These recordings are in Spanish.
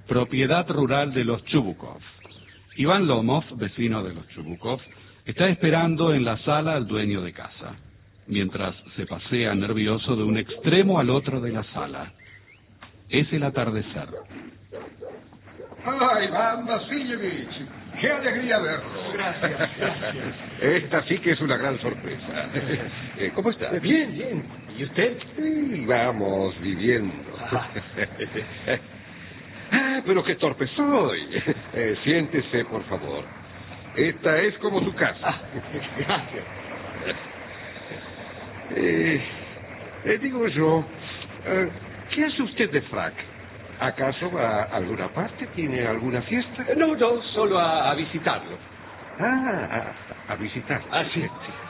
propiedad rural de los Chubukov. Iván Lomov, vecino de los Chubukov, está esperando en la sala al dueño de casa, mientras se pasea nervioso de un extremo al otro de la sala. Es el atardecer. ¡Hola, Iván Vasilievich! ¡Qué alegría verlo! Gracias. Esta sí que es una gran sorpresa. ¿Cómo está? Bien, bien. ¿Y usted? Sí, vamos viviendo. Pero qué torpe soy. Siéntese, por favor. Esta es como su casa. Gracias. Digo yo, ¿qué hace usted de frac? ¿Acaso va a alguna parte? ¿Tiene alguna fiesta? No, solo a visitarlo. A visitar. Ah, sí.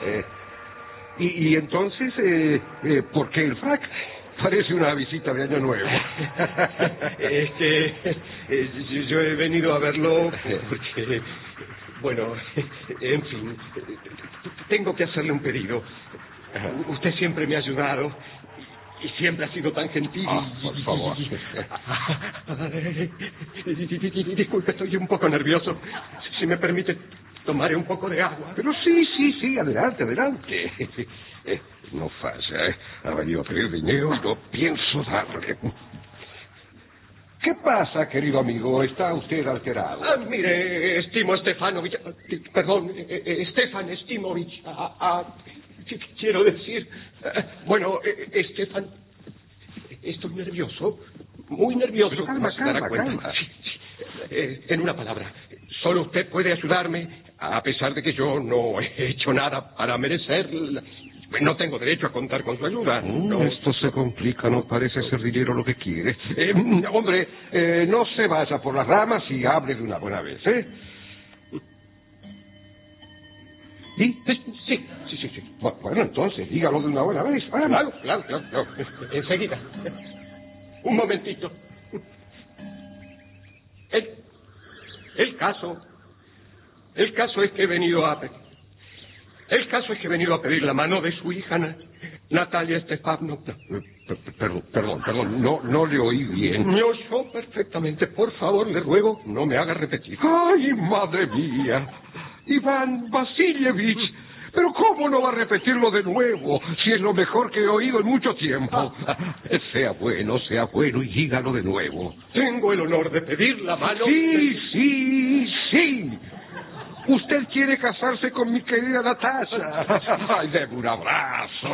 Y entonces, ¿por qué el frac? Parece una visita de Año Nuevo. Yo he venido a verlo porque, bueno, en fin, tengo que hacerle un pedido. Usted siempre me ha ayudado y siempre ha sido tan gentil. Por favor. Disculpe, estoy un poco nervioso. Si me permite, tomaré un poco de agua. Pero sí, adelante. No falla, ha venido a pedir dinero y no pienso darle. ¿Qué pasa, querido amigo? ¿Está usted alterado? Mire, Stefan Estimovich. Quiero decir, bueno, Stefan, estoy nervioso, muy nervioso. Pero calma. Sí. En una palabra, solo usted puede ayudarme, a pesar de que yo no he hecho nada para merecer. No tengo derecho a contar con su ayuda. No. Esto se complica, no parece ser dinero lo que quiere. Hombre, no se vaya por las ramas y hable de una buena vez, ¿eh? ¿Sí? Sí. Bueno, entonces, dígalo de una buena vez. Claro. Enseguida. Un momentito. El caso es que he venido a pedir la mano de su hija, Natalia Stepanovna. Perdón, no le oí bien. Me oyó perfectamente. Por favor, le ruego, no me haga repetir. ¡Ay, madre mía! Iván Vasilievich, pero ¿cómo no va a repetirlo de nuevo si es lo mejor que he oído en mucho tiempo? Sea bueno y dígalo de nuevo. Tengo el honor de pedir la mano. Sí. Usted quiere casarse con mi querida Natasha. Ay, deme un abrazo.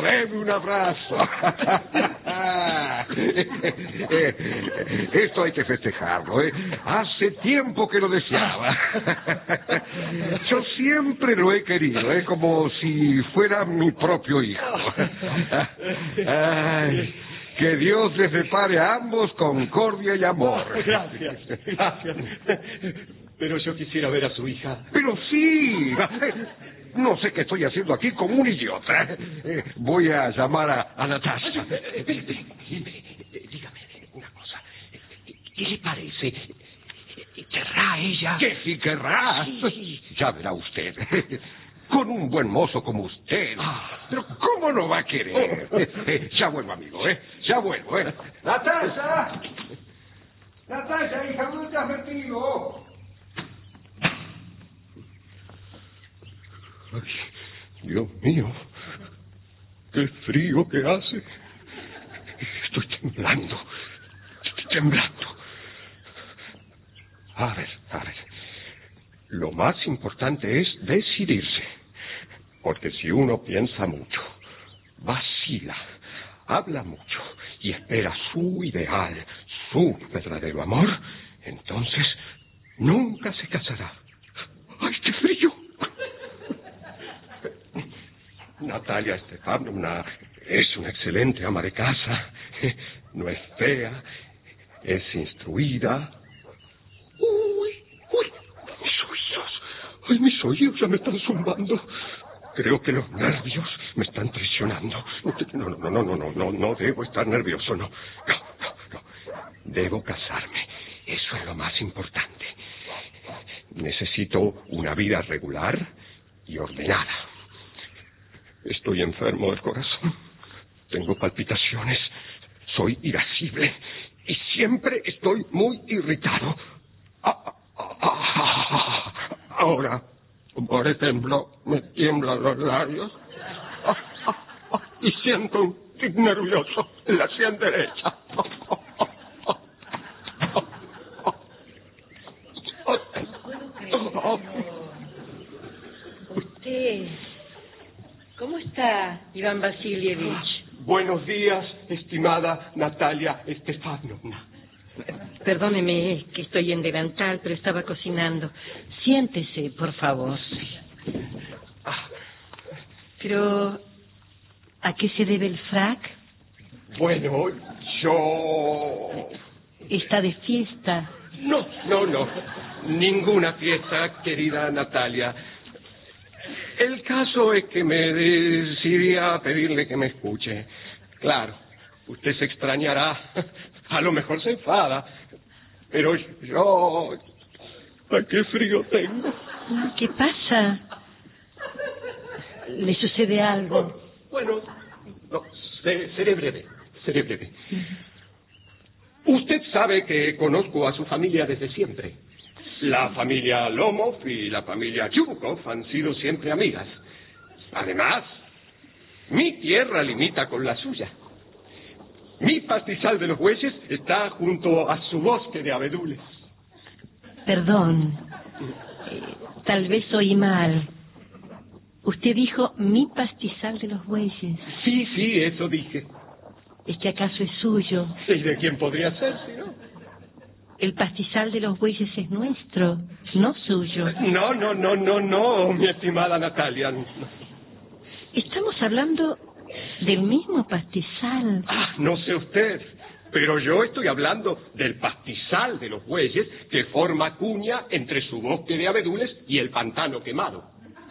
Esto hay que festejarlo, ¿eh? Hace tiempo que lo deseaba. Yo siempre lo he querido, ¿eh? Como si fuera mi propio hijo. Ay, que Dios les depare a ambos concordia y amor. Gracias. Pero yo quisiera ver a su hija. Pero sí. No sé qué estoy haciendo aquí como un idiota. Voy a llamar a Natasha. Dígame una cosa. ¿Qué le parece? ¿Querrá ella? ¿Que sí querrá? Sí. Ya verá usted. Con un buen mozo como usted. Pero ¿cómo no va a querer? Ya vuelvo, amigo, ¿eh? Ya vuelvo, ¿eh? ¡Natasha, hija, ¿dónde te has metido? Ay, Dios mío, qué frío que hace. Estoy temblando. A ver. Lo más importante es decidirse. Porque si uno piensa mucho, vacila, habla mucho y espera su ideal, su verdadero amor, entonces nunca se casará. ¡Ay, qué frío! Natalia Stepanovna es una excelente ama de casa. No es fea, es instruida. Mis oídos ya me están zumbando. Creo que los nervios me están traicionando. No debo estar nervioso, no. Debo casarme. Eso es lo más importante. Necesito una vida regular y ordenada. Estoy enfermo del corazón. Tengo palpitaciones. Soy irascible y siempre siempre estoy muy irritado. Ahora, por ejemplo, me tiemblan los labios y siento un tic nervioso en la sien derecha. Usted... ¿Cómo está, Iván Vasilievich? Buenos días, estimada Natalia Estefanovna. Perdóneme, es que estoy en delantal, pero estaba cocinando. Siéntese, por favor. Pero, ¿a qué se debe el frac? Bueno, yo... Está de fiesta. No. Ninguna fiesta, querida Natalia. El caso es que me decidí a pedirle que me escuche. Claro, usted se extrañará, a lo mejor se enfada, pero yo... ¿A qué frío tengo? ¿Qué pasa? ¿Le sucede algo? Bueno, no, seré breve. Usted sabe que conozco a su familia desde siempre. La familia Lomov y la familia Chubukov han sido siempre amigas. Además, mi tierra limita con la suya. Mi pastizal de los bueyes está junto a su bosque de abedules. Perdón, tal vez oí mal. Usted dijo mi pastizal de los bueyes. Sí, eso dije. ¿Es que acaso es suyo? ¿Y de quién podría ser, si no? El pastizal de los bueyes es nuestro, no suyo. No, mi estimada Natalia. No. Estamos hablando del mismo pastizal. No sé usted, pero yo estoy hablando del pastizal de los bueyes que forma cuña entre su bosque de abedules y el pantano quemado.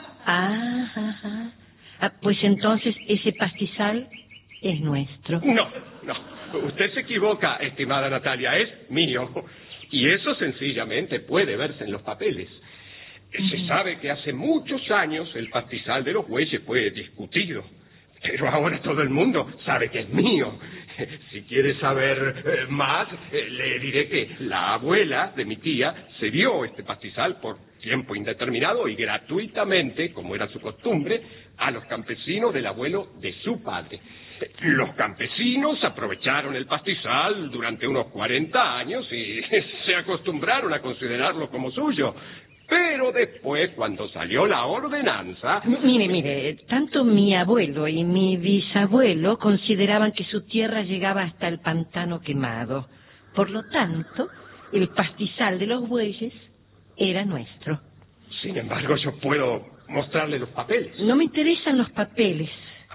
Pues entonces ese pastizal es nuestro. No. Usted se equivoca, estimada Natalia, es mío. Y eso sencillamente puede verse en los papeles. Se sabe que hace muchos años el pastizal de los bueyes fue discutido. Pero ahora todo el mundo sabe que es mío. Si quiere saber más, le diré que la abuela de mi tía se dio este pastizal por tiempo indeterminado y gratuitamente, como era su costumbre, a los campesinos del abuelo de su padre. Los campesinos aprovecharon el pastizal durante unos 40 años y se acostumbraron a considerarlo como suyo. Pero después, cuando salió la ordenanza... Mire, tanto mi abuelo y mi bisabuelo consideraban que su tierra llegaba hasta el pantano quemado. Por lo tanto, el pastizal de los bueyes era nuestro. Sin embargo, yo puedo mostrarle los papeles. No me interesan los papeles.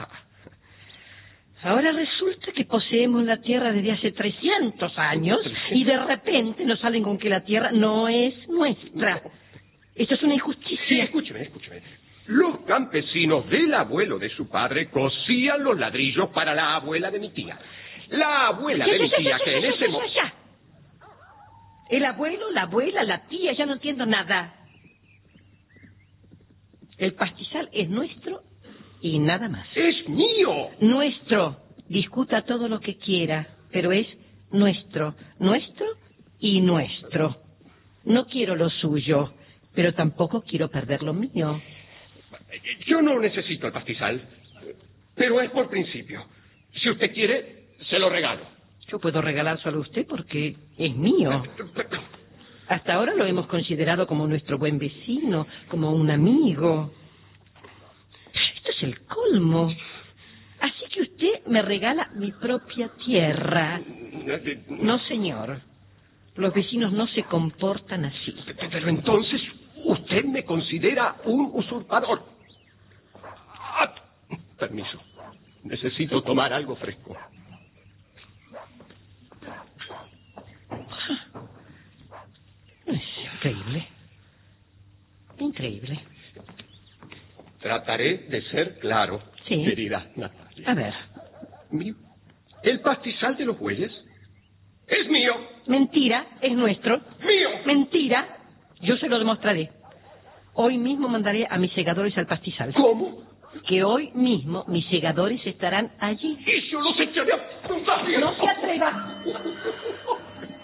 Ahora resulta que poseemos la tierra desde hace 300 años y de repente nos salen con que la tierra no es nuestra. Esto es una injusticia. Sí, escúcheme. Los campesinos del abuelo de su padre cosían los ladrillos para la abuela de mi tía. La abuela de mi tía que en ese momento... El abuelo, la abuela, la tía, ya no entiendo nada. El pastizal es nuestro y nada más. ¡Es mío! Nuestro. Discuta todo lo que quiera, pero es nuestro y nuestro. No quiero lo suyo, pero tampoco quiero perder lo mío. Yo no necesito el pastizal, pero es por principio. Si usted quiere, se lo regalo. Yo puedo regalárselo a usted porque es mío. Hasta ahora lo hemos considerado como nuestro buen vecino, como un amigo. Esto es el colmo. Así que usted me regala mi propia tierra. No, señor. Los vecinos no se comportan así. Pero entonces usted me considera un usurpador. Permiso. Necesito tomar algo fresco. Es increíble. Trataré de ser claro, sí, querida Natalia. A ver. El pastizal de los bueyes es mío. Mentira, es nuestro. ¡Mío! Mentira. Yo se lo demostraré. Hoy mismo mandaré a mis segadores al pastizal. ¿Cómo? Que hoy mismo mis segadores estarán allí. Y yo los echaré a... ¡No se atreva!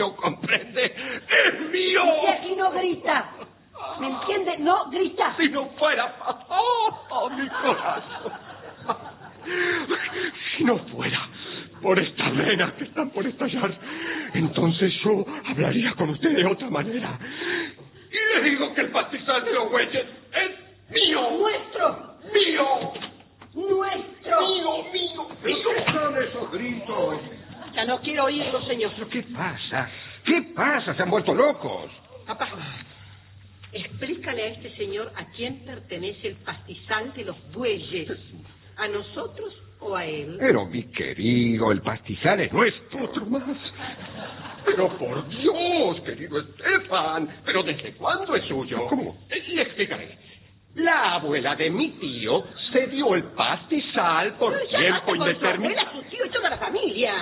mío, ¿comprende? ¡Es mío! Y aquí no grita. ¿Me entiende? No grita. Si no fuera... mi corazón. Si no fuera por estas venas que están por estallar, entonces yo hablaría con usted de otra manera. Y le digo que el pastizal de los bueyes es mío. ¡Nuestro! ¡Mío! ¡Nuestro! ¡Mío! ¿Qué son esos gritos? Ya no quiero oírlo, señor. ¿Pero qué pasa? ¿Qué pasa? ¿Se han vuelto locos? Papá, explícale a este señor a quién pertenece el pastizal de los bueyes. ¿A nosotros o a él? Pero, mi querido, el pastizal es nuestro. Otro más. Pero por Dios, querido Estefan, ¿pero desde cuándo es suyo? ¿Cómo? Le explicaré. La abuela de mi tío se dio el pastizal por Pero ya tiempo basta con su indeterminado. abuela, su tío y toda la familia.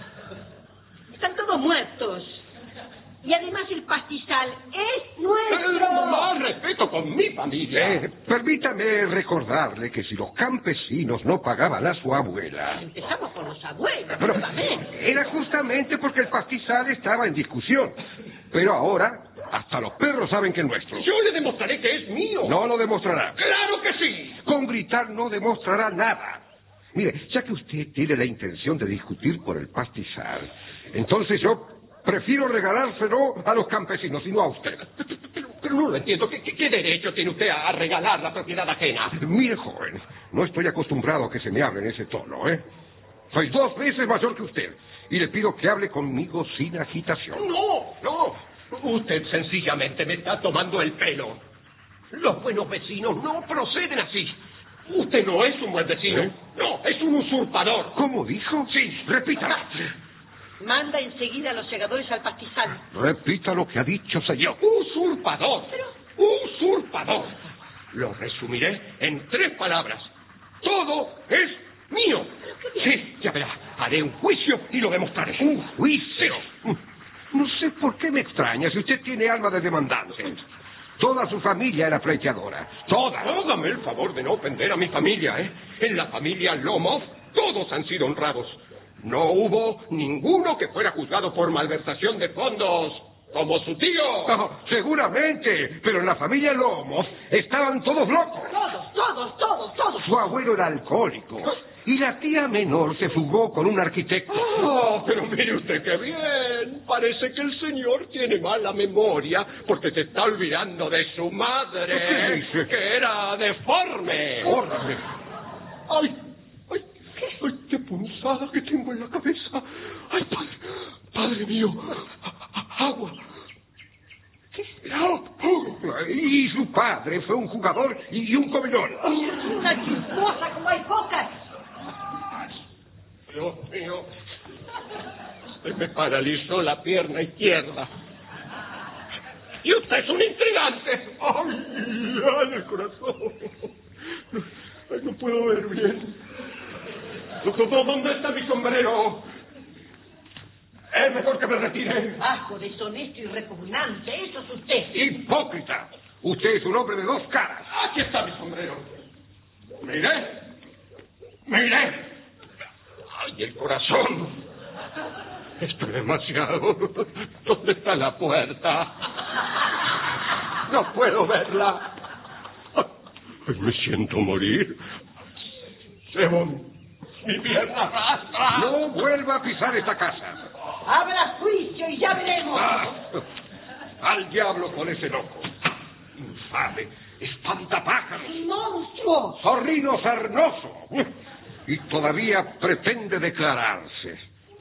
Están todos muertos. Y además el pastizal es nuestro. Más respeto con mi familia. Permítame recordarle que si los campesinos no pagaban a su abuela... Empezamos por los abuelos, Pero nuevamente. era justamente porque el pastizal estaba en discusión. Pero ahora, hasta los perros saben que es nuestro. Yo le demostraré que es mío. No lo demostrará. ¡Claro que sí! Con gritar no demostrará nada. Mire, ya que usted tiene la intención de discutir por el pastizal, entonces yo prefiero regalárselo a los campesinos y no a usted. Pero no lo entiendo. ¿Qué derecho tiene usted a regalar la propiedad ajena? Mire, joven, no estoy acostumbrado a que se me hable en ese tono, ¿eh? Soy 2 veces mayor que usted y le pido que hable conmigo sin agitación. No. Usted sencillamente me está tomando el pelo. Los buenos vecinos no proceden así. Usted no es un buen vecino. ¿Eh? No, es un usurpador. ¿Cómo dijo? Sí. Repita. Manda enseguida a los segadores al pastizal. Repita lo que ha dicho, señor. Usurpador. Usurpador. Lo resumiré en 3 palabras. Todo es mío. Sí, ya verá. Haré un juicio y lo demostraré. ¿Un juicio? No sé por qué me extraña si usted tiene alma de demandante. Toda su familia era pleiteadora. Toda. Hágame el favor de no ofender a mi familia, ¿eh? En la familia Lomov todos han sido honrados. No hubo ninguno que fuera juzgado por malversación de fondos, como su tío. Oh, seguramente, pero en la familia Lomov estaban todos locos. Todos. Su abuelo era alcohólico y la tía menor se fugó con un arquitecto. Oh, pero mire usted qué bien. Parece que el señor tiene mala memoria porque se está olvidando de su ¿Qué madre, dice? que era deforme. ¡Órale! ¡Ay, qué punzada que tengo en la cabeza! ¡Ay, padre mío! ¡Agua! Y su padre fue un jugador y un comilón. Una chismosa como hay pocas. Dios mío, se me paralizó la pierna izquierda. Y usted es un intrigante. ¡Ay, el corazón! Ay, no puedo ver bien. ¿Dónde está mi sombrero? Es mejor que me retire. Bajo, deshonesto y repugnante. Eso es usted. ¡Hipócrita! Usted es un hombre de 2 caras. Aquí está mi sombrero. Mire. ¡Ay, el corazón! Esto es demasiado. ¿Dónde está la puerta? No puedo verla. Ay, me siento morir. Sebon, mi pierna arrastra. No vuelva a pisar esta casa. Habrá juicio y ya veremos. Al diablo con ese loco. Infame, espantapájaros, ¡Monstruo! zorrino sarnoso. Y todavía pretende declararse.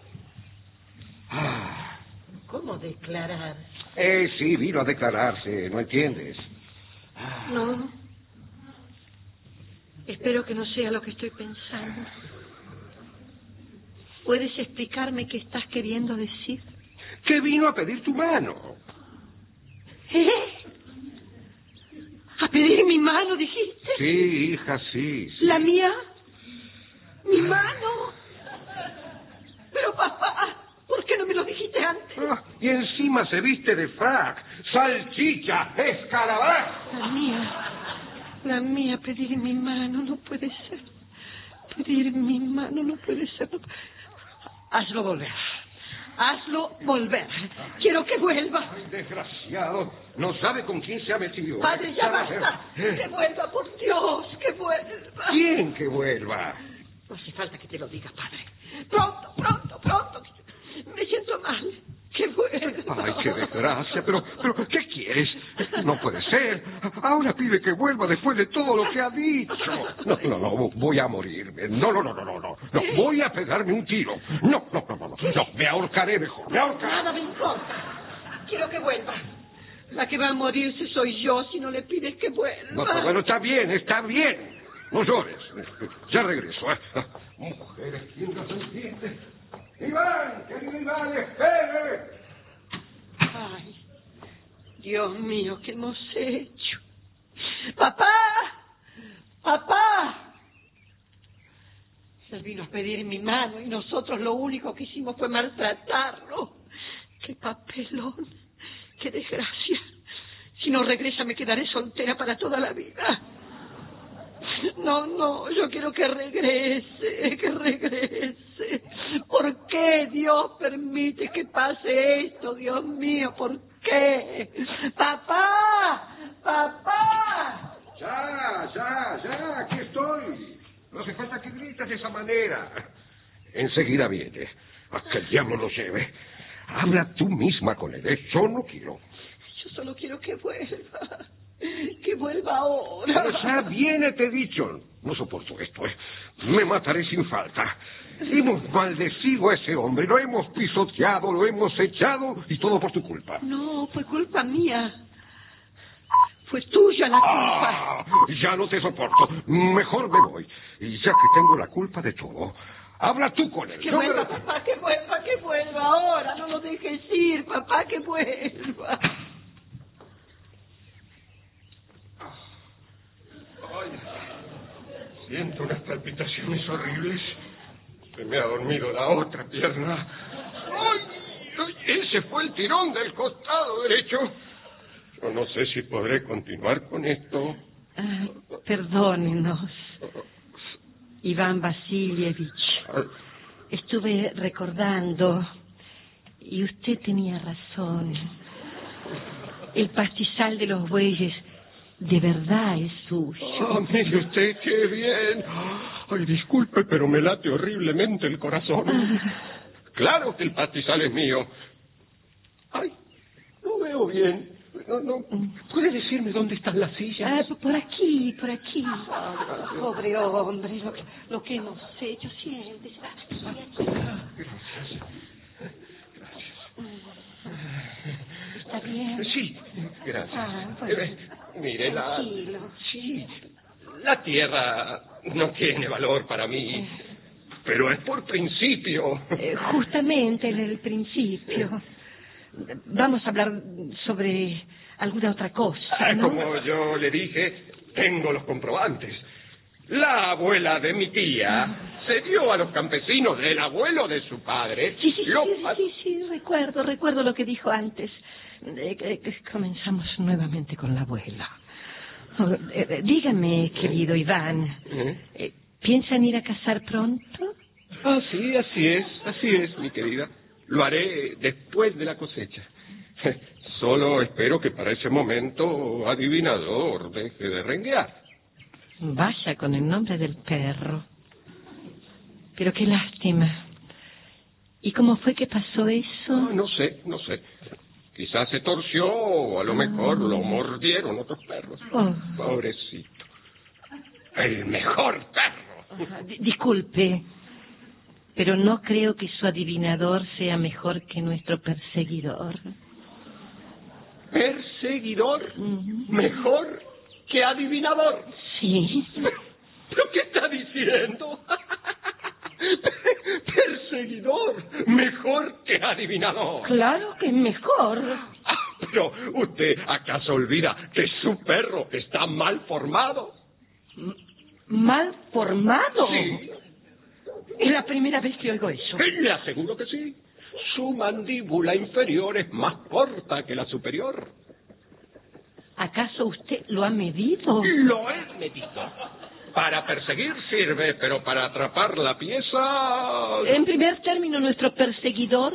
¿Cómo declarar? Sí, vino a declararse, ¿no entiendes? No. Espero que no sea lo que estoy pensando. ¿Puedes explicarme qué estás queriendo decir? Que vino a pedir tu mano. ¿Eh? ¿A pedir mi mano, dijiste? Sí, hija, sí. ¿La mía? ¿Mi mano? Pero, papá, ¿por qué no me lo dijiste antes? Y encima se viste de frac, salchicha, escarabajo. La mía, pedir mi mano, no puede ser. Pedir mi mano, no puede ser. Hazlo volver. Hazlo volver. Quiero que vuelva. Ay, desgraciado. No sabe con quién se ha metido. Padre, ya basta. Que vuelva, por Dios, que vuelva. ¿Quién que vuelva? No hace falta que te lo diga, padre. Pronto, pronto, pronto. Me siento mal. Que vuelva. Ay, qué desgracia. Pero, ¿qué quieres? No puede ser. Ahora pide que vuelva después de todo lo que ha dicho. No, voy a morirme. No, voy a pegarme un tiro. No, me ahorcaré mejor. Me ahorcaré. Nada me importa. Quiero que vuelva. La que va a morirse soy yo si no le pides que vuelva. No, bueno, está bien. No llores. Ya regreso. Mujeres, ¿quién nos entiende? ¡Iván! ¡Querido Iván, espere! Ay, Dios mío, ¿qué hemos hecho? ¡Papá! ¡Papá! Él vino a pedir mi mano y nosotros lo único que hicimos fue maltratarlo. ¡Qué papelón! ¡Qué desgracia! Si no regresa me quedaré soltera para toda la vida. No, yo quiero que regrese. ¿Por qué Dios permite que pase esto, Dios mío? ¿Por qué? ¡Papá! Ya, aquí estoy. No hace falta que grites de esa manera. Enseguida viene. A que el diablo lo lleve. Habla tú misma con él. Yo no quiero. Yo solo quiero que vuelva. Que vuelva ahora. Pero ya viene, te he dicho. No soporto esto. Me mataré sin falta. Hemos maldecido a ese hombre. Lo hemos pisoteado, lo hemos echado y todo por tu culpa. No, fue culpa mía. Fue tuya la culpa. Ya no te soporto. Mejor me voy. Y ya que tengo la culpa de todo, habla tú con él. Que vuelva, papá, que vuelva ahora. No lo dejes ir, papá, que vuelva. Siento unas palpitaciones horribles. Se me ha dormido la otra pierna. ¡Ay! Ese fue el tirón del costado derecho. Yo no sé si podré continuar con esto. Perdónenos, Iván Vasilievich. Estuve recordando y usted tenía razón. El pastizal de los bueyes de verdad es suyo. Mire usted, qué bien. Ay, disculpe, pero me late horriblemente el corazón. Claro que el pastizal es mío. Ay, no veo bien. No. ¿Puede decirme dónde están las sillas? Por aquí. Pobre hombre, lo que hemos hecho. Siéntese. Gracias. ¿Está bien? Sí, gracias. Bueno. Mire, Tranquilo. Sí, la tierra no tiene valor para mí, pero es por principio. Justamente en el principio. Vamos a hablar sobre alguna otra cosa, ¿no? Como yo le dije, tengo los comprobantes. La abuela de mi tía se dio a los campesinos del abuelo de su padre. Sí, recuerdo lo que dijo antes. Comenzamos nuevamente con la abuela. Dígame, querido Iván, ¿piensan ir a casar pronto? Sí, así es, mi querida. Lo haré después de la cosecha. Solo espero que para ese momento adivinador deje de renguear. Vaya con el nombre del perro. Pero qué lástima. ¿Y cómo fue que pasó eso? No sé. Quizás se torció o a lo mejor lo mordieron otros perros. Pobrecito. El mejor perro. Disculpe, pero no creo que su adivinador sea mejor que nuestro perseguidor. ¿Perseguidor? ¿Mejor que adivinador? Sí. ¿Pero qué está diciendo? ¿Perseguidor? ¿Mejor que adivinador? Claro que es mejor. Pero ¿usted acaso olvida que su perro está mal formado? ¿Mal formado? Sí. Es la primera vez que oigo eso. Le aseguro que sí. Su mandíbula inferior es más corta que la superior. ¿Acaso usted lo ha medido? Lo he medido. Para perseguir sirve, pero para atrapar la pieza... En primer término, nuestro perseguidor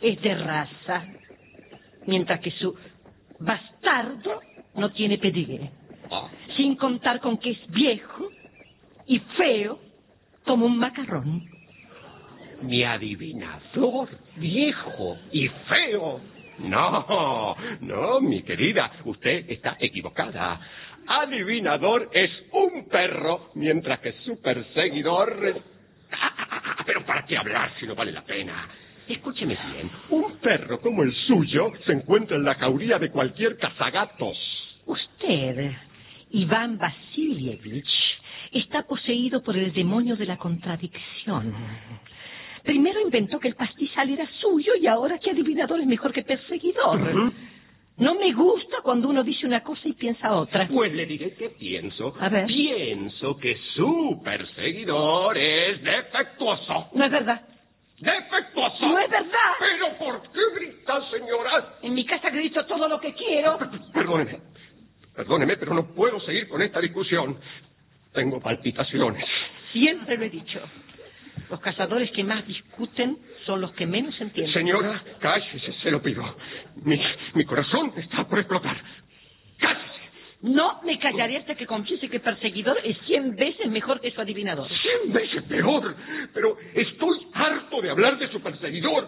es de raza, mientras que su bastardo no tiene pedigrí. Sin contar con que es viejo y feo como un macarrón. Mi adivinador, viejo y feo. No, mi querida, usted está equivocada. Adivinador es un perro, mientras que su perseguidor... pero ¿para qué hablar si no vale la pena? Escúcheme bien, un perro como el suyo se encuentra en la jauría de cualquier cazagatos. Usted, Iván Vasilievich, está poseído por el demonio de la contradicción. Primero inventó que el pastizal era suyo y ahora que adivinador es mejor que perseguidor. No me gusta cuando uno dice una cosa y piensa otra. Pues le diré que pienso. A ver. Pienso que su perseguidor es defectuoso. No es verdad. ¡Defectuoso! No es verdad. ¿Pero por qué grita, señora? En mi casa grito todo lo que quiero. Perdóneme, pero no puedo seguir con esta discusión. Tengo palpitaciones. Siempre lo he dicho. Los cazadores que más discuten son los que menos entienden. Señora, cállese, se lo pido. Mi corazón está por explotar. ¡Cállese! No me callaré hasta que confiese que perseguidor es 100 veces mejor que su adivinador. 100 veces peor. Pero estoy harto de hablar de su perseguidor.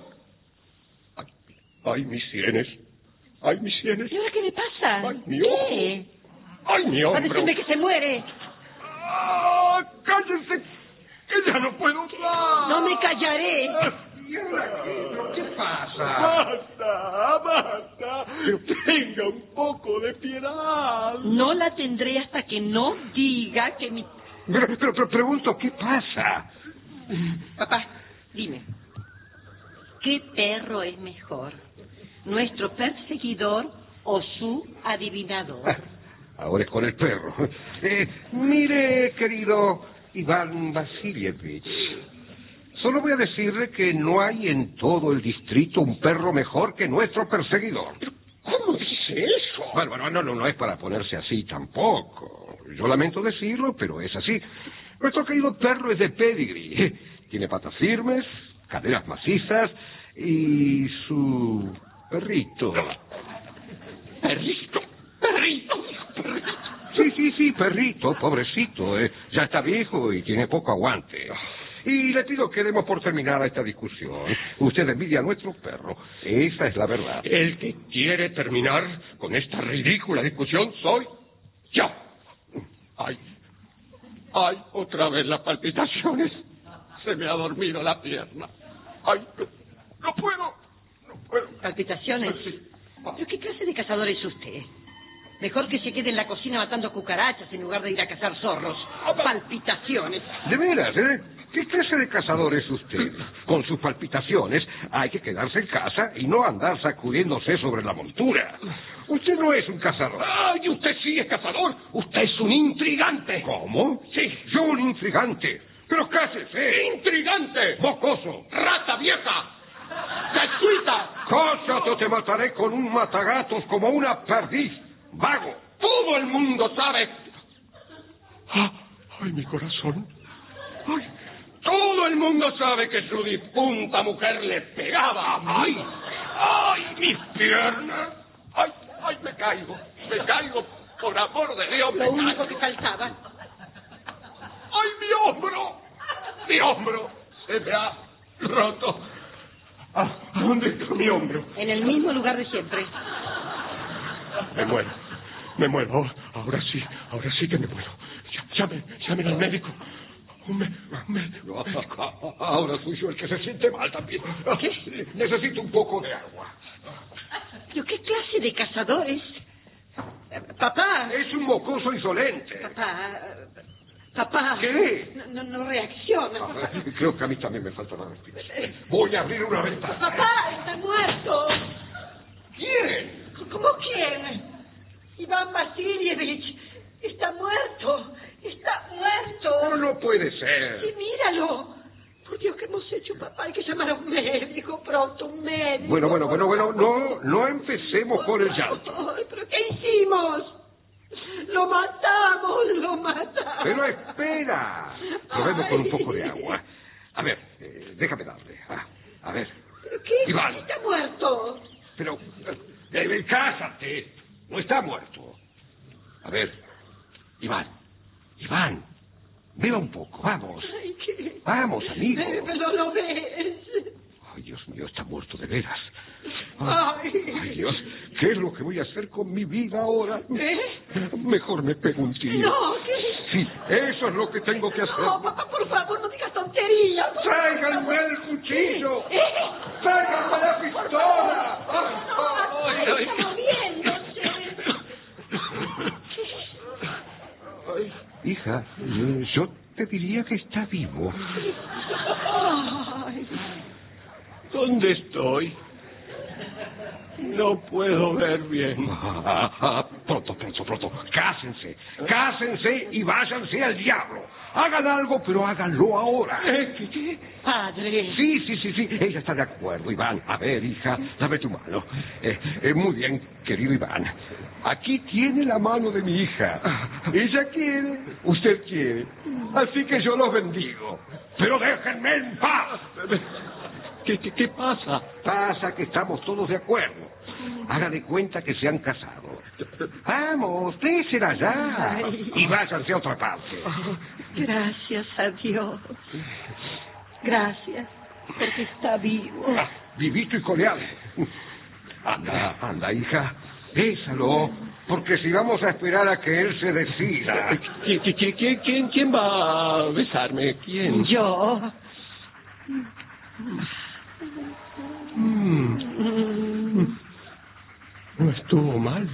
¡Ay, mis sienes! ¡Ay, mis sienes! ¿Y ahora qué le pasa? ¡Ay, mi ojo! ¿Qué? ¡Ay, mi Va a hombro! decirme que se muere. ¡Cállese! ¡Que ya no puedo más! No me callaré. ¿Qué pasa? ¡Basta! Tenga un poco de piedad. No la tendré hasta que no diga que mi... Pero pregunto, ¿qué pasa? Papá, dime. ¿Qué perro es mejor? ¿Nuestro perseguidor o su adivinador? Ahora es con el perro. Mire, querido Iván Vasilievich, solo voy a decirle que no hay en todo el distrito un perro mejor que nuestro perseguidor. ¿Cómo dice eso? Bueno, no es para ponerse así tampoco. Yo lamento decirlo, pero es así. Nuestro querido perro es de pedigree. Tiene patas firmes, caderas macizas y su perrito. ¿Perrito? Sí, perrito, pobrecito. Ya está viejo y tiene poco aguante. Y le pido que demos por terminada esta discusión. Usted envidia a nuestro perro. Esa es la verdad. El que quiere terminar con esta ridícula discusión soy yo. Ay, otra vez las palpitaciones. Se me ha dormido la pierna. Ay, no puedo. ¿Palpitaciones? Sí. ¿Pero qué clase de cazador es usted? Mejor que se quede en la cocina matando cucarachas en lugar de ir a cazar zorros. Palpitaciones. ¿De veras, eh? ¿Qué clase de cazador es usted? Con sus palpitaciones hay que quedarse en casa y no andar sacudiéndose sobre la montura. Usted no es un cazador. ¡Ay, usted sí es cazador! ¡Usted es un intrigante! ¿Cómo? Sí. Yo un intrigante. Pero cállese. ¡Intrigante! ¡Mocoso! ¡Rata vieja! ¡Jesuita! ¡Cállate o te mataré con un matagatos como una perdiz! ¡Vago! Todo el mundo sabe. ¡Ay, mi corazón! ¡Ay! Todo el mundo sabe que su difunta mujer le pegaba. ¡Ay! ¡Ay, mis piernas! ¡Ay, me caigo! ¡Por amor de Dios! Lo único que faltaba. ¡Ay, mi hombro! ¡Mi hombro! Se me ha roto. ¿A dónde está mi hombro? En el mismo lugar de siempre. Me muero. Ahora sí que me muero. Llamen al médico. Un médico. Ahora soy yo el que se siente mal también. ¿Qué? Necesito un poco de agua. ¿Pero qué clase de cazador es? Papá. Es un mocoso insolente. Papá. ¿Qué? No reacciona. Creo que a mí también me falta la respiración. Voy a abrir una ventana. Papá, está muerto. ¿Quién? ¿Cómo quién? Iván Vasilievich. Está muerto. Pero no puede ser. Sí, míralo. Por Dios, ¿qué hemos hecho, papá? Hay que llamar a un médico pronto, un médico. Bueno. No empecemos con el llanto. Ay, ¿pero qué hicimos? Lo matamos. Pero espera. Probemos con un poco de agua. A ver, déjame darle. A ver. ¿Pero qué? Iván. Está muerto. Vamos. Vamos, amigo. Pero lo ves. Ay, Dios mío, está muerto de veras. Ay, Dios, ¿qué es lo que voy a hacer con mi vida ahora? Mejor me pego un tiro. No, ¿qué? Sí, eso es lo que tengo que hacer. No, papá, por favor, no digas tonterías. ¡Tráiganme el cuchillo! ¡Tráiganme la pistola! Está moviéndose. Hija, yo te diría que está vivo. ¿Dónde estoy? No puedo ver bien. Pronto. Cásense y váyanse al diablo. Hagan algo, pero háganlo ahora. ¿Qué? Padre. Sí. Ella está de acuerdo, Iván. A ver, hija, dame tu mano. Muy bien, querido Iván. Aquí tiene la mano de mi hija. Ella quiere, usted quiere. Así que yo los bendigo. Pero déjenme en paz. ¿Qué pasa? Pasa que estamos todos de acuerdo. Haga de cuenta que se han casado. Vamos, désela ya. Y váyanse a otra parte. Gracias a Dios. Gracias, porque está vivo. Vivito y coleado. Anda, hija. Bésalo, porque si vamos a esperar a que él se decida... ¿Quién va a besarme? ¿Quién? Yo. No estuvo mal.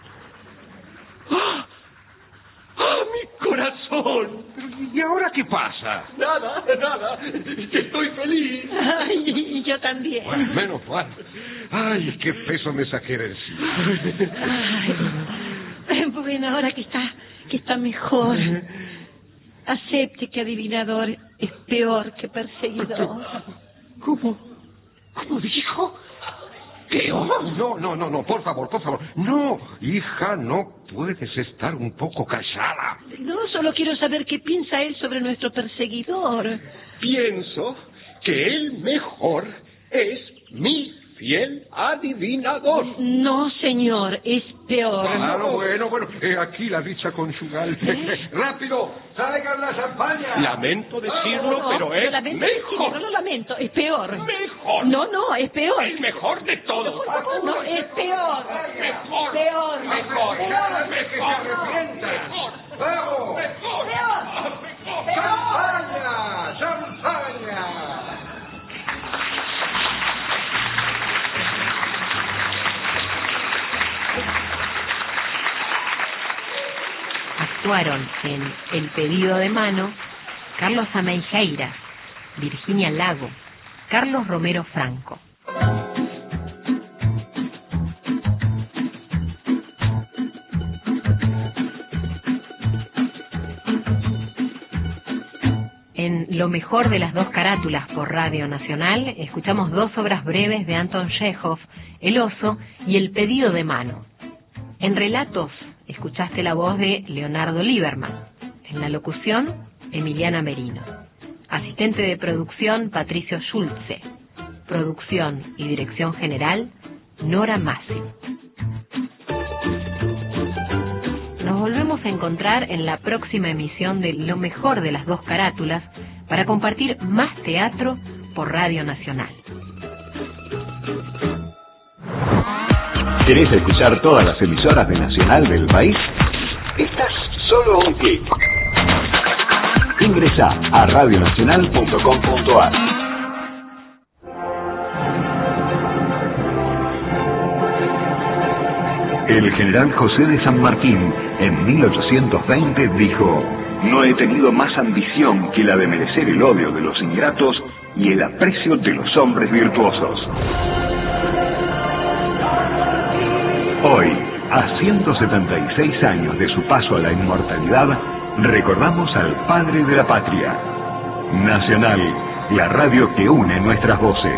¡Ah! ¡Mi corazón! ¿Y ahora qué pasa? Nada. Estoy feliz. Ay, y yo también. Bueno, menos mal. Ay, qué peso me saqué de encima. Ay, bueno, ahora que está mejor, acepte que adivinador es peor que perseguidor. ¿Cómo dijo? ¿Peor? No, por favor. No, hija, no puedes estar un poco callada. No, solo quiero saber qué piensa él sobre nuestro perseguidor. Pienso que el mejor es mi fiel adivinador. No, señor, es peor. Claro, bueno, aquí la dicha conyugal. ¡Rápido! ¡Traigan la champaña! Lamento decirlo, pero es mejor. No lo lamento, es peor. Mejor. No, es peor. El mejor de todos. No, es peor. Mejor. Peor. Mejor. ¡Vamos! ¡Champaña! Actuaron en El pedido de mano Carlos Ameijeiras, Virginia Lago, Carlos Romero Franco. En Lo mejor de las dos carátulas por Radio Nacional escuchamos dos obras breves de Anton Chekhov, El oso y El pedido de mano. En relatos escuchaste la voz de Leonardo Lieberman. En la locución, Emiliana Merino. Asistente de producción, Patricio Schulze. Producción y dirección general, Nora Massi. Nos volvemos a encontrar en la próxima emisión de Lo mejor de las dos carátulas para compartir más teatro por Radio Nacional. ¿Querés escuchar todas las emisoras de Nacional del país? Estás solo a un clic. Ingresá a radionacional.com.ar. El general José de San Martín, en 1820, dijo: no he tenido más ambición que la de merecer el odio de los ingratos y el aprecio de los hombres virtuosos. Hoy, a 176 años de su paso a la inmortalidad, recordamos al padre de la patria. Nacional, la radio que une nuestras voces.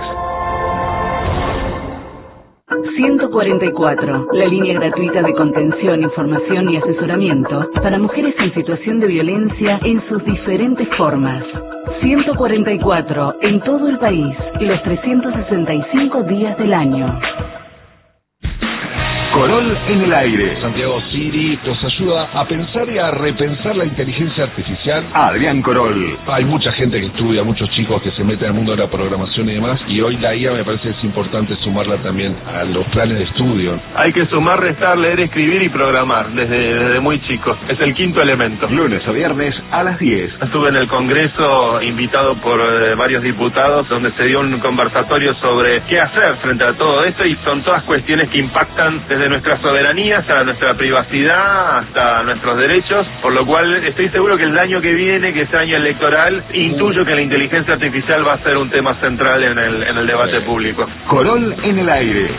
144, la línea gratuita de contención, información y asesoramiento para mujeres en situación de violencia en sus diferentes formas. 144, en todo el país, los 365 días del año. Corol en el aire. Santiago Siri nos ayuda a pensar y a repensar la inteligencia artificial. Adrián Corol. Hay mucha gente que estudia, muchos chicos que se meten al mundo de la programación y demás, y hoy la IA me parece que es importante sumarla también a los planes de estudio. Hay que sumar, restar, leer, escribir y programar desde muy chicos. Es el quinto elemento. Lunes a viernes a las 10. Estuve en el Congreso invitado por varios diputados donde se dio un conversatorio sobre qué hacer frente a todo esto, y son todas cuestiones que impactan desde nuestras soberanías a nuestra privacidad hasta nuestros derechos, por lo cual estoy seguro que el año que viene, que es año electoral, intuyo que la inteligencia artificial va a ser un tema central en el debate público. Corol en el aire.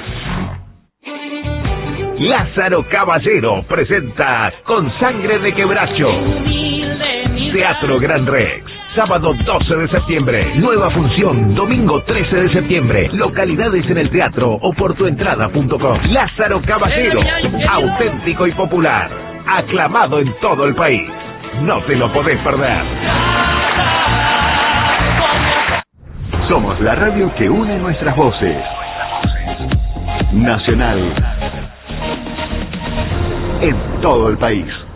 Lázaro Caballero presenta Con Sangre de Quebracho. Teatro Gran Rex. Sábado 12 de septiembre. Nueva función. Domingo 13 de septiembre. Localidades en el teatro o por tuentrada.com. Lázaro Caballero. Auténtico y popular. Aclamado en todo el país. No te lo podés perder. Somos la radio que une nuestras voces. Nacional. En todo el país.